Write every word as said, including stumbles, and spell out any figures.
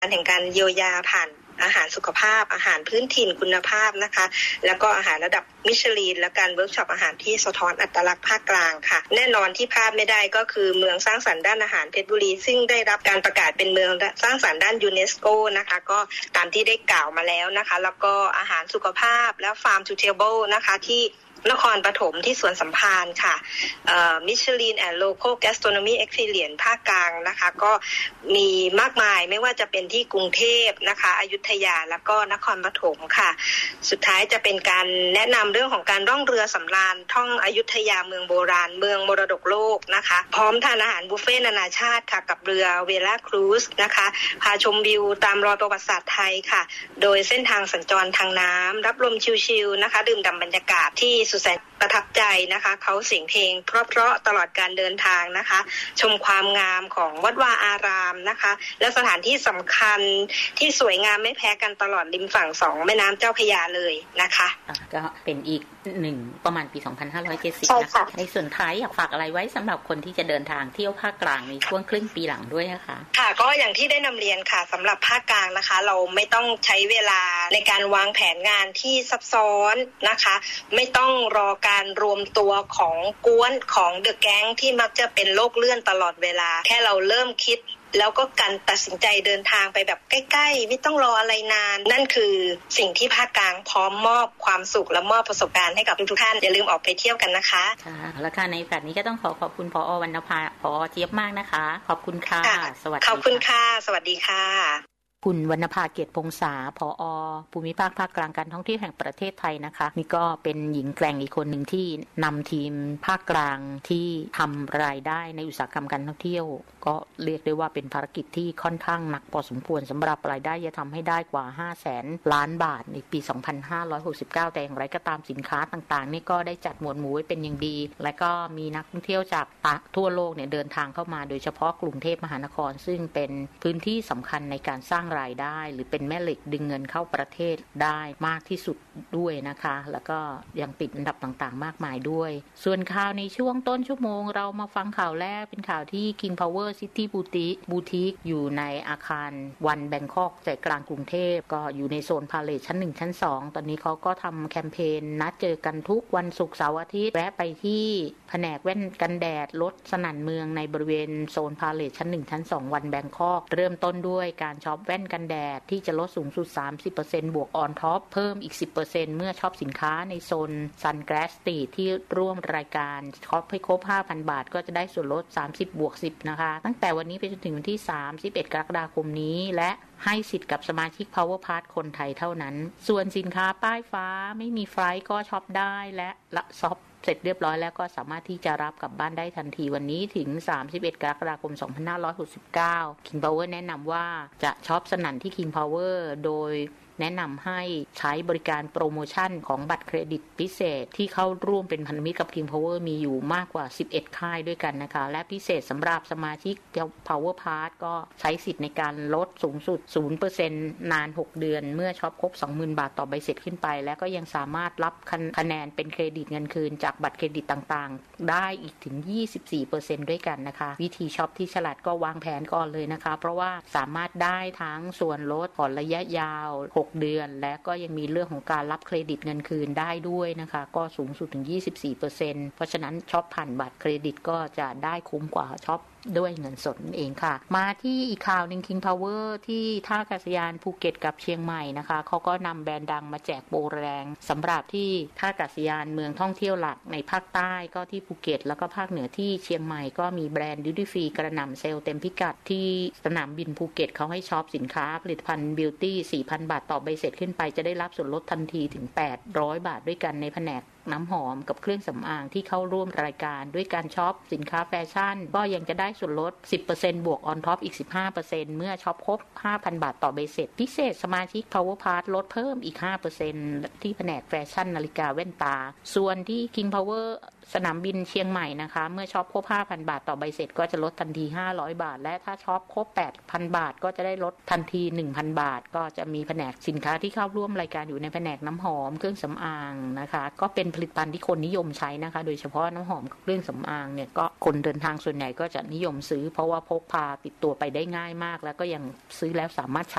แห่งการเยียวยาผ่านอาหารสุขภาพอาหารพื้นถิ่นคุณภาพนะคะแล้วก็อาหารระดับมิชลินและการเวิร์กช็อปอาหารที่สะท้อนอัตลักษณ์ภาคกลางค่ะแน่นอนที่พลาดไม่ได้ก็คือเมืองสร้างสรรค์ด้านอาหารเพชรบุรีซึ่งได้รับการประกาศเป็นเมืองสร้างสรรค์ด้านยูเนสโกนะคะก็ตามที่ได้กล่าวมาแล้วนะคะแล้วก็อาหารสุขภาพและฟาร์มทูเทเบิลนะคะที่นครปฐมที่สวนสัมพันธ์ค่ะมิชลินแอนด์โลคอลแกสโทรโนมีเอ็กซิเลียนภาคกลางนะคะก็มีมากมายไม่ว่าจะเป็นที่กรุงเทพนะคะอยุธยาแล้วก็นครปฐมค่ะสุดท้ายจะเป็นการแนะนำเรื่องของการร่องเรือสำราญท่องอยุธยาเมืองโบราณเมืองมรดกโลกนะคะพร้อมทานอาหารบุฟเฟ่ต์นานาชาติค่ะกับเรือเวล่าครูซนะคะพาชมวิวตามรอยประวัติศาสตร์ไทยค่ะโดยเส้นทางสัญจรทางน้ำรับลมชิลๆนะคะดื่มด่ำบรรยากาศที่สุดแสนประทับใจนะคะเขาเสียงเพลงเพราะๆตลอดการเดินทางนะคะชมความงามของวัดวาอารามนะคะและสถานที่สำคัญที่สวยงามไม่แพ้กันตลอดริมฝั่งสองแม่น้ำเจ้าพระยาเลยนะคะก็เป็นอีกหนึ่งประมาณปีสองพันห้าร้อยเจ็ดสิบนะคะในส่วนท้ายอยากฝากอะไรไว้สำหรับคนที่จะเดินทางเที่ยวภาคกลางในช่วงครึ่งปีหลังด้วยนะคะค่ะก็อย่างที่ได้นำเรียนค่ะสำหรับภาคกลางนะคะเราไม่ต้องใช้เวลาในการวางแผนงานที่ซับซ้อนนะคะไม่ต้องรอการรวมตัวของกวนของเดอะแก๊งที่มักจะเป็นโลกเลื่อนตลอดเวลาแค่เราเริ่มคิดแล้วก็การตัดสินใจเดินทางไปแบบใกล้ๆไม่ต้องรออะไรนานนั่นคือสิ่งที่ภาคกลางพร้อมมอบความสุขและมอบประสบการณ์ให้กับทุกท่านอย่าลืมออกไปเที่ยวกันนะคะค่ะแล้วค่ะในโอกาสนี้ก็ต้องขอขอบคุณผอ.วรรณภาผอ.เจี๊ยบมากนะคะขอบคุณค่ะสวัสดีขอบคุณค่ะสวัสดีค่ะคุณวรรณภาเกียรติพงษาผอ.ภูมิภาคภาคกลางการท่องเที่ยวแห่งประเทศไทยนะคะนี่ก็เป็นหญิงแกร่งอีกคนหนึ่งที่นำทีมภาคกลางที่ทำรายได้ในอุตสาหกรรมการท่องเที่ยวก็เรียกได้ว่าเป็นภารกิจที่ค่อนข้างหนักพอสมควรสำหรับรายได้จะทำให้ได้กว่าห้าแสนล้านบาทในปีสองพันห้าร้อยหกสิบเก้าแต่อย่างไรก็ตามสินค้าต่างๆนี่ก็ได้จัดหมวดหมู่ไว้เป็นอย่างดีและก็มีนักท่องเที่ยวจากทั่วโลกเนี่ยเดินทางเข้ามาโดยเฉพาะกรุงเทพมหานครซึ่งเป็นพื้นที่สำคัญในการสร้างรายได้หรือเป็นแม่เหล็กดึงเงินเข้าประเทศได้มากที่สุดด้วยนะคะแล้วก็ยังติดอันดับต่างๆมากมายด้วยส่วนข่าวในช่วงต้นชั่วโมงเรามาฟังข่าวแรกเป็นข่าวที่ King Power City Boutique Boutique อยู่ในอาคารวันแบงคอกใจกลางกรุงเทพก็อยู่ในโซนพาเลทชั้นหนึ่งชั้นสองตอนนี้เขาก็ทำแคมเปญนัดเจอกันทุกวันศุกร์เสาร์อาทิตย์แวะไปที่แผนกแว่นกันแดดลดสนั่นเมืองในบริเวณโซนพาเลทชั้นหนึ่งชั้นสองวันแบงคอกเริ่มต้นด้วยการช็อปแว่นกันแดดที่จะลดสูงสุด สามสิบเปอร์เซ็นต์ บวกออนท็อปเพิ่มอีก สิบเปอร์เซ็นต์ เมื่อช็อปสินค้าในโซน Sunglass Street ที่ร่วมรายการช็อปให้ครบ ห้าพัน บาทก็จะได้ส่วนลด สามสิบ บวก สิบ นะคะตั้งแต่วันนี้ไปจนถึงวันที่สามสิบเอ็ดกรกฎาคมนี้และให้สิทธิ์กับสมาชิก Power Pass คนไทยเท่านั้นส่วนสินค้าป้ายฟ้าไม่มีไฟล์ก็ช็อปได้และละช็อปเสร็จเรียบร้อยแล้วก็สามารถที่จะรับกลับบ้านได้ทันทีวันนี้ถึงสามสิบเอ็ดกรกฎาคมสองพันห้าร้อยหกสิบเก้า King Power แนะนำว่าจะช็อปสนั่นที่ King Power โดยแนะนำให้ใช้บริการโปรโมชั่นของบัตรเครดิตพิเศษที่เข้าร่วมเป็นพันธมิตรกับ King Power มีอยู่มากกว่าสิบเอ็ดค่ายด้วยกันนะคะและพิเศษสำหรับสมาชิก Power Pass ก็ใช้สิทธิ์ในการลดสูงสุด ศูนย์เปอร์เซ็นต์ นานหกเดือนเมื่อช็อปครบ สองหมื่น บาทต่อใบเสร็จขึ้นไปและก็ยังสามารถรับคะแนนเป็นเครดิตเงินคืนจากบัตรเครดิตต่างๆได้อีกถึง ยี่สิบสี่เปอร์เซ็นต์ ด้วยกันนะคะวิธีช็อปที่ฉลาดก็วางแผนก่อนเลยนะคะเพราะว่าสามารถได้ทั้งส่วนลดผ่อนระยะยาวหกเดือนและก็ยังมีเรื่องของการรับเครดิตเงินคืนได้ด้วยนะคะก็สูงสุดถึง ยี่สิบสี่เปอร์เซ็นต์ เพราะฉะนั้นช็อปผ่านบัตรเครดิตก็จะได้คุ้มกว่าช็อปด้วยเงินสดนั่นเองค่ะมาที่อีกข่าวหนึ่ง King Power ที่ท่าอากาศยานภูเก็ตกับเชียงใหม่นะคะเขาก็นำแบรนด์ดังมาแจกโปรแรงสำหรับที่ท่าอากาศยานเมืองท่องเที่ยวหลักในภาคใต้ก็ที่ภูเก็ตแล้วก็ภาคเหนือที่เชียงใหม่ก็มีแบรนด์ดิวตี้ฟรีกระหน่ำเซลล์เต็มพิกัดที่สนามบินภูเก็ตเขาให้ช็อปสินค้าผลิตภัณฑ์บิวตี้ สี่พัน บาทต่อใบเสร็จขึ้นไปจะได้รับส่วนลดทันทีถึงแปดร้อยบาทด้วยกันในแผนกน้ำหอมกับเครื่องสำอางที่เข้าร่วมรายการด้วยการช็อปสินค้าแฟชั่นก็ยังจะได้ส่วนลด สิบเปอร์เซ็นต์ บวกออนท็อปอีก สิบห้าเปอร์เซ็นต์ เมื่อช็อปครบ ห้าพัน บาทต่อใบเสร็จพิเศษสมาชิก Power Pass ลดเพิ่มอีก ห้าเปอร์เซ็นต์ ที่แผนกแฟชั่นนาฬิกาแว่นตาส่วนที่ King Power สนามบินเชียงใหม่นะคะเมื่อช็อปครบ ห้าพัน บาทต่อใบเสร็จก็จะลดทันทีห้าร้อยบาทและถ้าช็อปครบ แปดพัน บาทก็จะได้ลดทันที หนึ่งพัน บาทก็จะมีแผนกสินค้าที่เข้าร่วมรายการอยู่ในแผนกน้ำหอมเครื่องสำอางนะคะก็เป็นผลิตภัณฑ์ที่คนนิยมใช้นะคะโดยเฉพาะน้ำหอมเครื่องสำอางเนี่ยก็คนเดินทางส่วนใหญ่ก็จะนิยมซื้อเพราะว่าพกพาติดตัวไปได้ง่ายมากแล้วก็ยังซื้อแล้วสามารถใช้